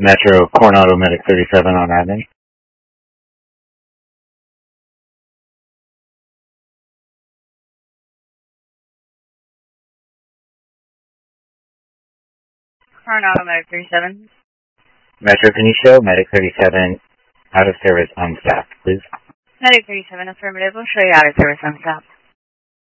Metro Coronado Medic 37 on admin. Coronado Medic 37. Metro, can you show Medic 37 out of service on staff, please? Medic 37, affirmative. We'll show you out of service on stop.